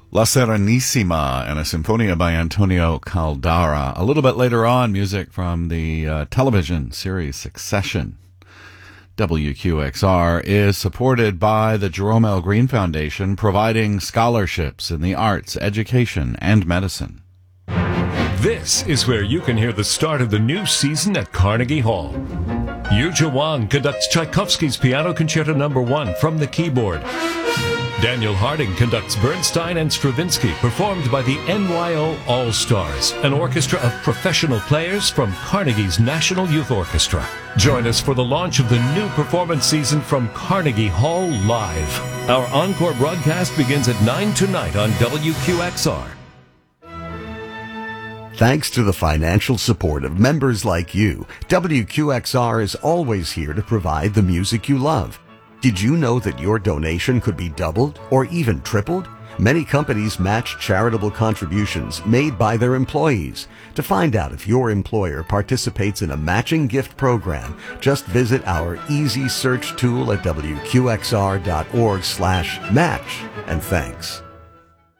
La Serenissima and a Sinfonia by Antonio Caldara. A little bit later on, music from the television series Succession. WQXR is supported by the Jerome L. Green Foundation, providing scholarships in the arts, education, and medicine. This is where you can hear the start of the new season at Carnegie Hall. Yuja Wang conducts Tchaikovsky's Piano Concerto No. 1 from the keyboard. Daniel Harding conducts Bernstein and Stravinsky, performed by the NYO All-Stars, an orchestra of professional players from Carnegie's National Youth Orchestra. Join us for the launch of the new performance season from Carnegie Hall Live. Our encore broadcast begins at 9 tonight on WQXR. Thanks to the financial support of members like you, WQXR is always here to provide the music you love. Did you know that your donation could be doubled or even tripled? Many companies match charitable contributions made by their employees. To find out if your employer participates in a matching gift program, just visit our easy search tool at WQXR.org/match. And thanks.